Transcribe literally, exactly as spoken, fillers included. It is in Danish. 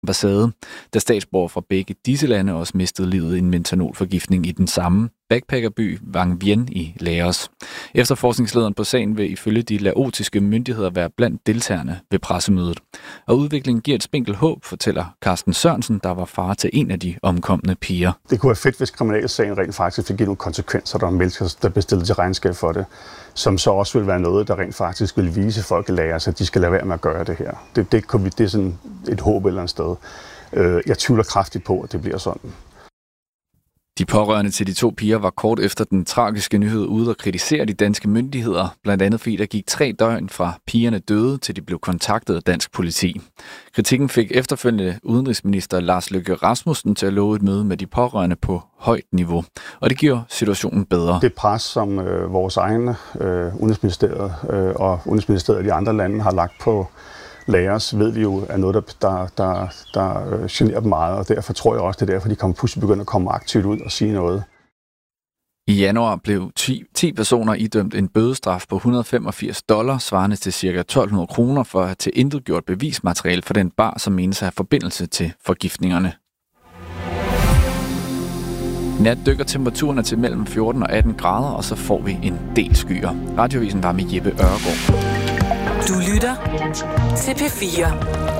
ambassade, da statsborgere fra begge disse lande også mistede livet i en metanolforgiftning i den samme backpackerby Vang Vieng i Laos. Efterforskningslederen på sagen vil ifølge de laotiske myndigheder være blandt deltagerne ved pressemødet. Og udviklingen giver et spinkelt håb, fortæller Carsten Sørensen, der var far til en af de omkomne piger. Det kunne være fedt, hvis kriminalsagen rent faktisk fik nogle konsekvenser, der er mennesker, der blev stillet til regnskab for det, som så også vil være noget, der rent faktisk vil vise folk i Laos, at de skal lade være med at gøre det her. Det, det, det er sådan et håb et eller andet sted. Jeg tvivler kraftigt på, at det bliver sådan. De pårørende til de to piger var kort efter den tragiske nyhed ude og kritisere de danske myndigheder, blandt andet fordi der gik tre døgn fra pigerne døde, til de blev kontaktet af dansk politi. Kritikken fik efterfølgende udenrigsminister Lars Løkke Rasmussen til at love et møde med de pårørende på højt niveau, og det giver situationen bedre. Det pres, som øh, vores egne øh, udenrigsministeriet øh, og udenrigsministeriet i de andre lande har lagt på Laos, ved vi jo er noget, der, der, der, der generer dem meget, og derfor tror jeg også, det er derfor, de kommer pludselig begynder at komme aktivt ud og sige noget. I januar blev ti personer idømt en bødestraf på et hundrede og femogfirs dollar, svarende til ca. tolv hundrede kroner for at have tilintetgjort bevismateriale for den bar, som menes at have forbindelse til forgiftningerne. I nat dykker temperaturerne til mellem fjorten og atten grader, og så får vi en del skyer. Radioavisen var med Jeppe Ørgaard. Du lytter til P fire.